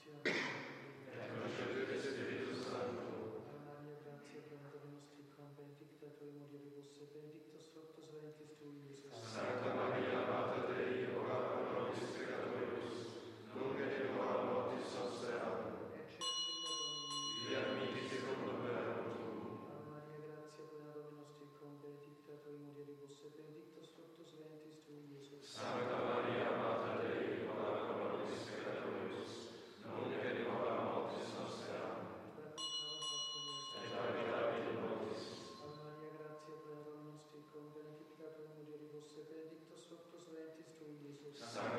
et concepit Spiritus Sancto. Ave Maria, gratia plena, Dominus tecum, benedicta tui mulieribus, et benedictus fructus ventris tui, Iesus. Sancta Maria, Mater Dei, ora pro nobis peccatoribus, nunc et in hora mortis nostre. Amen. Ecce ancilla Domini. Via mihi secundum verbum tuum. Ave Maria, gratia plena, Dominus tecum, benedicta tui mulieribus, et benedictus fructus ventris tui, Iesus. Sancta Maria, Mater Dei, ora pro nobis peccatoribus, nunc et in hora mortis nostre. Amen. Et habitavit in nobis. Ave Maria, gratia plena, Dominus tecum, benedicta tui mulieribus, et benedictus fructus ventris tui, Iesus. Sancta